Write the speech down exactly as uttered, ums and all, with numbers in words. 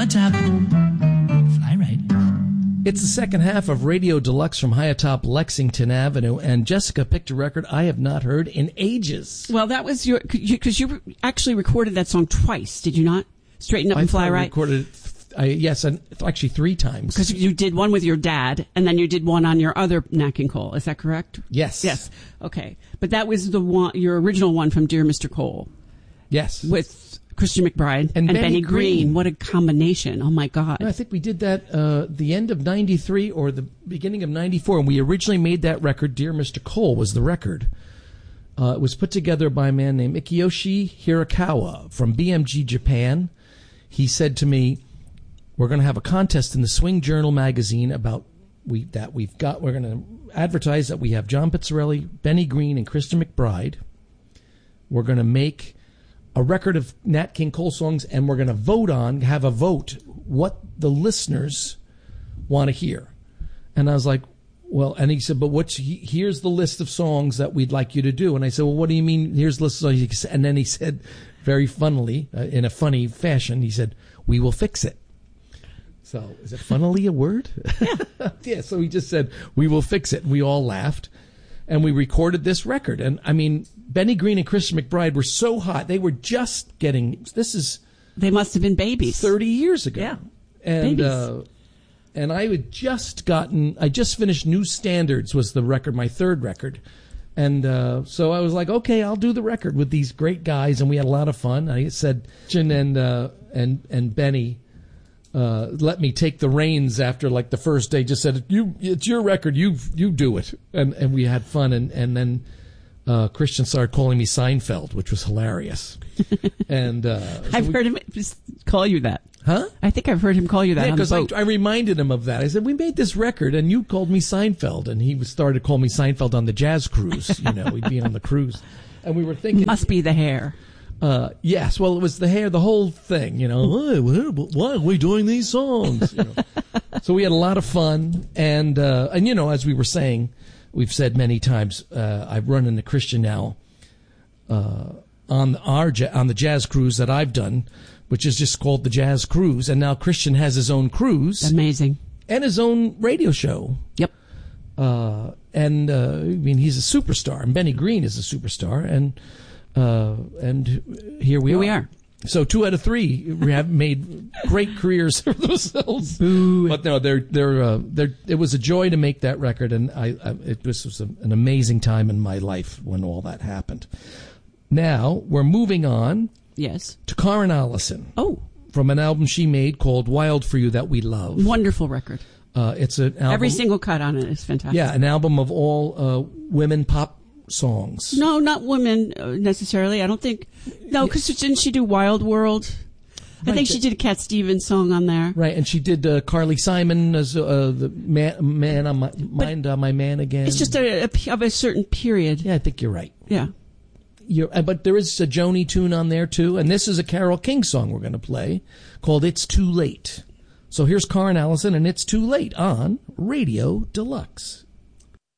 atop Fly Right. It's the second half of Radio Deluxe from high atop Lexington Avenue, and Jessica picked a record I have not heard in ages. Well, that was your, because you, you actually recorded that song twice, did you not? Straighten Up I and Fly Right? I recorded it, I, yes, and actually three times. Because you did one with your dad, and then you did one on your other Nat King Cole. Is that correct? Yes. Yes. Okay. But that was the one, your original one from Dear Mister Cole. Yes. With Christian McBride and, and Benny, Benny Green. Green. What a combination. Oh, my God. I think we did that uh, the end of ninety-three or the beginning of ninety-four, and we originally made that record. Dear Mister Cole was the record. Uh, it was put together by a man named Ikiyoshi Hirakawa from B M G Japan. He said to me, we're going to have a contest in the Swing Journal magazine about we that we've got. We're going to advertise that we have John Pizzarelli, Benny Green, and Christian McBride. We're going to make a record of Nat King Cole songs, and we're going to vote on, have a vote, what the listeners want to hear. And I was like, well, and he said, but what's, here's the list of songs that we'd like you to do. And I said, well, what do you mean, here's the list of songs? And then he said, very funnily, uh, in a funny fashion, he said, we will fix it. So, is it funnily a word? Yeah. Yeah, so he just said, we will fix it. And we all laughed. And we recorded this record. And, I mean, Benny Green and Christian McBride were so hot. They were just getting, this is... They must have been babies. thirty years ago. Yeah. And, babies. Uh, and I had just gotten, I just finished New Standards was the record, my third record. And uh, so I was like, okay, I'll do the record with these great guys. And we had a lot of fun. I said, Jen and, uh, and, and Benny... Uh, let me take the reins after like the first day. Just said, "You, it's your record. You, you do it." And and we had fun. And and then uh, Christian started calling me Seinfeld, which was hilarious. And uh, so I've we, heard him just call you that. Huh? I think I've heard him call you that. Yeah, because I, I reminded him of that. I said, "We made this record, and you called me Seinfeld." And he started to call me Seinfeld on the jazz cruise. You know, we'd be on the cruise, and we were thinking, must be the hair. Uh, yes, well, it was the hair, the whole thing, you know. Why, why are we doing these songs? You know? So we had a lot of fun, and uh, and you know, as we were saying, we've said many times, uh, I've run into Christian now uh, on our on the jazz cruise that I've done, which is just called the Jazz Cruise, and now Christian has his own cruise, amazing, and his own radio show. Yep. Uh, and uh, I mean, he's a superstar, and Benny Green is a superstar, and. Uh, and here we here are. we are. So two out of three have made great careers for themselves. Boo. But no, they're they're uh, they're. It was a joy to make that record, and I, I it was, was a, an amazing time in my life when all that happened. Now we're moving on. Yes. To Karen Allison. Oh. From an album she made called "Wild for You" that we love. Wonderful record. Uh, it's an album. Every single cut on it is fantastic. Yeah, an album of all uh, women pop songs. No, not women uh, necessarily. I don't think. No, because didn't she do Wild World? I right, think she did a Cat Stevens song on there. Right, and she did uh, Carly Simon as uh, the man, man on my mind on my man again. It's just a, a, of a certain period. Yeah, I think you're right. Yeah. You're, but there is a Joni tune on there too, and this is a Carole King song we're going to play called "It's Too Late." So here's Karen Allison and "It's Too Late" on Radio Deluxe.